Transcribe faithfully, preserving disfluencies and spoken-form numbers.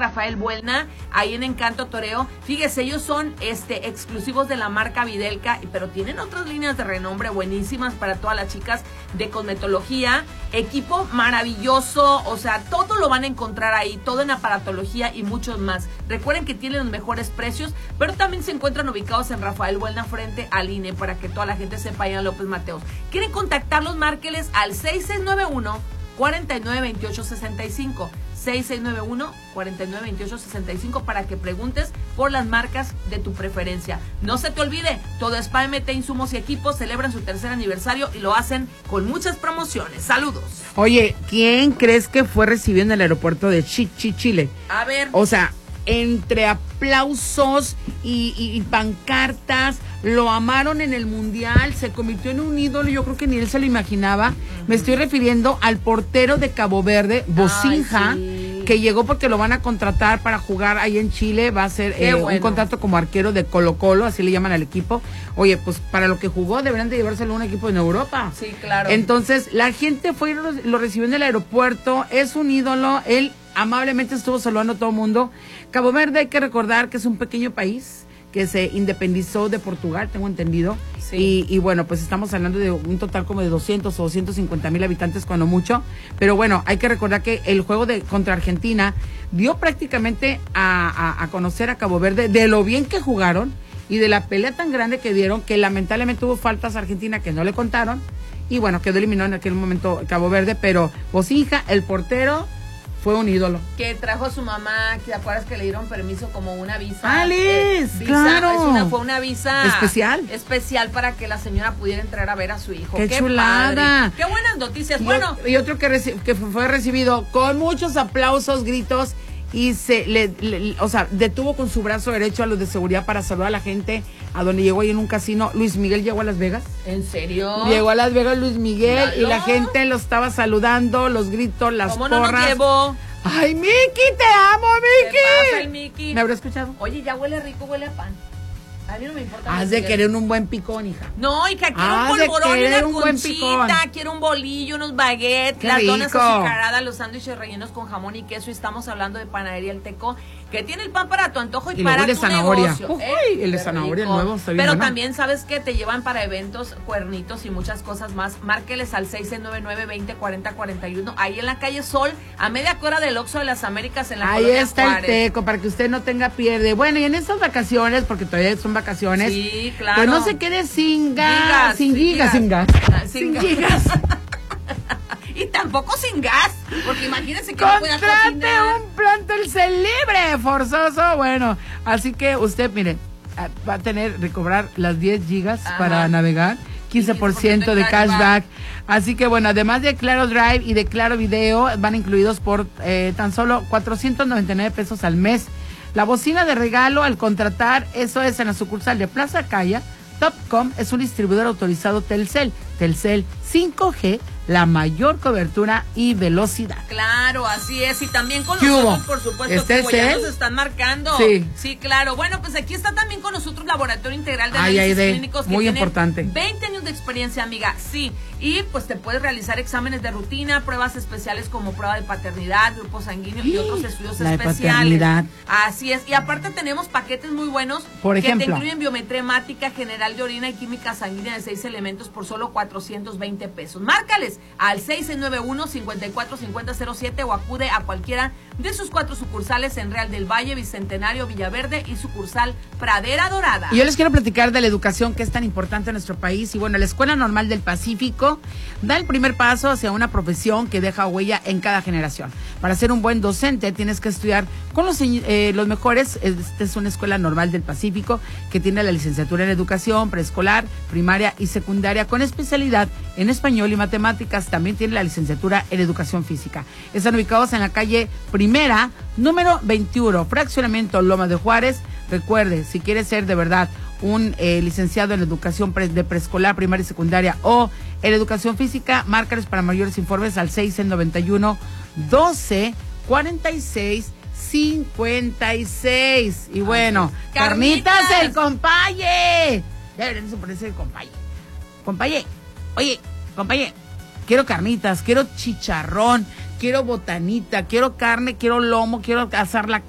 Rafael Buelna, ahí en Encanto Toreo. Fíjese, ellos son este exclusivos de la marca Videlka, pero tienen otras líneas de renombre buenísimas para todas las chicas de cosmetología. Equipo maravilloso, o sea, todo lo van a encontrar ahí, todo en aparatología y muchos más. Recuerden que tienen los mejores precios, pero también se encuentran ubicados en Rafael Buelna frente al I N E, para que toda la gente sepa, allá en López Mateos. ¿Quieren contactarlos? Márqueles al seis seis nueve uno, cuatro nueve dos ocho seis cinco. seis seis nueve uno, cuatro nueve dos ocho seis cinco para que preguntes por las marcas de tu preferencia. No se te olvide, todo Spa M T Insumos y Equipos celebran su tercer aniversario y lo hacen con muchas promociones. Saludos. Oye, ¿quién crees que fue recibido en el aeropuerto de Chichi, Chile? A ver. O sea, entre aplausos y, y, y pancartas, lo amaron en el mundial, se convirtió en un ídolo, yo creo que ni él se lo imaginaba. Uh-huh. Me estoy refiriendo al portero de Cabo Verde, Bocinja, sí, que llegó porque lo van a contratar para jugar ahí en Chile, va a ser eh, bueno. un contrato como arquero de Colo Colo, así le llaman al equipo. Oye, pues para lo que jugó deberían de llevárselo a un equipo en Europa. Sí, claro. Entonces, la gente fue y lo, lo recibió en el aeropuerto, es un ídolo, él amablemente estuvo saludando a todo el mundo. Cabo Verde, hay que recordar que es un pequeño país que se independizó de Portugal, tengo entendido. Sí. Y, y bueno, pues estamos hablando de un total como de doscientos o doscientos cincuenta mil habitantes cuando mucho. Pero bueno, hay que recordar que el juego de contra Argentina dio prácticamente a, a, a conocer a Cabo Verde de lo bien que jugaron y de la pelea tan grande que dieron, que lamentablemente hubo faltas a Argentina que no le contaron. Y bueno, quedó eliminado en aquel momento Cabo Verde, pero Bocinja, el portero, fue un ídolo. Que trajo a su mamá, ¿te acuerdas que le dieron permiso como una visa? ¡Ah, Liz! Eh, visa, ¡Claro! Es una, fue una visa especial. Especial para que la señora pudiera entrar a ver a su hijo. ¡Qué, ¡Qué chulada! Padre. ¡Qué buenas noticias! Y, bueno. Y otro que, reci- que fue recibido con muchos aplausos, gritos, y se le, le, o sea, detuvo con su brazo derecho a los de seguridad para saludar a la gente a donde llegó ahí en un casino. Luis Miguel llegó a Las Vegas. ¿En serio? Llegó a Las Vegas Luis Miguel. ¿Claro? Y la gente lo estaba saludando, los gritos, las ¿Cómo porras. no nos llevó? ¡Ay, Miki, te amo, Miki! ¿Qué pasa, el Miki? ¿Me habrá escuchado? Oye, ya huele rico, huele a pan. A mí no me importa. Has de querer un buen picón, hija. No, hija, quiero Has un de polvorón y querer una un buen conchita, quiero un bolillo, unos baguettes, Qué las rico. donas azucaradas, los sándwiches rellenos con jamón y queso. Y estamos hablando de Panadería El Teco, que tiene el pan para tu antojo y, Y para luego el de tu zanahoria. negocio. Uy, ¿eh? el de Qué zanahoria rico. nuevo está bien Pero bueno. también, ¿sabes qué? Te llevan para eventos, cuernitos y muchas cosas más. Márqueles al seis nueve nueve, veinte, cuarenta, cuarenta y uno. Ahí en la calle Sol, a media cuadra del Oxxo de las Américas, en la Ahí colonia está Juárez. el Teco, para que usted no tenga pierde. Bueno, y en estas vacaciones, porque todavía son vacaciones. Sí, claro. Pues no se quede sin gas. Gigas, sin gigas, sin gas. Ah, Sin sin gigas. Y tampoco sin gas, porque imagínense que no pueda Contrate cocinar. un plan Telcel libre, forzoso. Bueno, así que usted, mire, va a tener, recobrar las diez gigas Ajá. para navegar. quince por ciento de cashback. Así que bueno, además de Claro Drive y de Claro Video, van incluidos por eh, tan solo cuatrocientos noventa y nueve pesos al mes. La bocina de regalo al contratar, eso es en la sucursal de Plaza Caya. Topcom es un distribuidor autorizado Telcel. Telcel cinco G, la mayor cobertura y velocidad. Claro, así es. Y también con ¿Qué nosotros, hubo? por supuesto, ¿Este que ya es él? nos están marcando. Sí. Sí, claro. Bueno, pues aquí está también con nosotros Laboratorio Integral de Ay, Análisis ay, de- Clínicos. Que muy tiene importante. veinte años de experiencia, amiga. Sí. Y pues te puedes realizar exámenes de rutina, pruebas especiales como prueba de paternidad, grupo sanguíneo y otros estudios La de especiales. paternidad. Así es. Y aparte tenemos paquetes muy buenos. Por que ejemplo. te incluyen biometría hemática, general de orina y química sanguínea de seis elementos por solo cuatrocientos veinte pesos. Márcales al seis nueve uno, cinco cuatro cinco cero cero siete o acude a cualquiera de sus cuatro sucursales en Real del Valle, Bicentenario, Villaverde y sucursal Pradera Dorada. Y yo les quiero platicar de la educación que es tan importante en nuestro país. Y bueno, la Escuela Normal del Pacífico da el primer paso hacia una profesión que deja huella en cada generación. Para ser un buen docente tienes que estudiar con los, eh, los mejores. Esta es una Escuela Normal del Pacífico que tiene la licenciatura en educación preescolar, primaria y secundaria con especialidad en español y matemáticas. También tiene la licenciatura en educación física. Están ubicados en la calle Primera, número veintiuno, fraccionamiento Loma de Juárez. Recuerde, si quiere ser de verdad un eh, licenciado en educación pre de preescolar, primaria y secundaria o en educación física, márcales para mayores informes al seis noventa y uno, doce, cuarenta y seis, cincuenta y seis. Y bueno, carnitas, Carnitas el compaye. Ya deberían de ponerse el compaye. Compaye, oye, compaye, quiero carnitas, quiero chicharrón, quiero botanita, quiero carne, quiero lomo, quiero asar la